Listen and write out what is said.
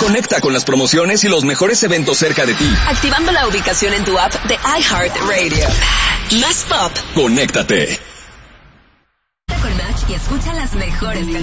Conecta con las promociones y los mejores eventos cerca de ti. Activando la ubicación en tu app de iHeartRadio. Más pop. Conéctate. Con Match y escucha las mejores canciones.